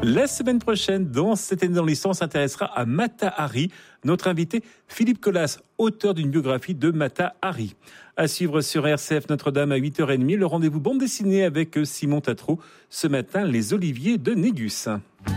La semaine prochaine, dans Cette année dans l'histoire, on s'intéressera à Mata Hari. Notre invité, Philippe Collas, auteur d'une biographie de Mata Hari. À suivre sur RCF Notre-Dame à 8h30, le rendez-vous bande dessinée avec Simon Tatro. Ce matin, les Oliviers de Négus.